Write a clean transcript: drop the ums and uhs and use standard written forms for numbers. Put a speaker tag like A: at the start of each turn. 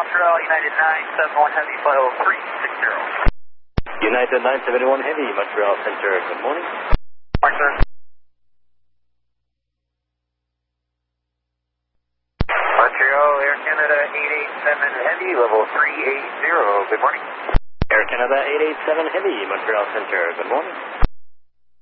A: Montreal, United 971 Heavy, flight level 360.
B: United 971 Heavy, Montreal Center, good morning.
A: Morning, sir. Montreal, Air Canada 887 Heavy, level 380, good morning.
B: Air Canada 887 Heavy, Montreal Center, good morning.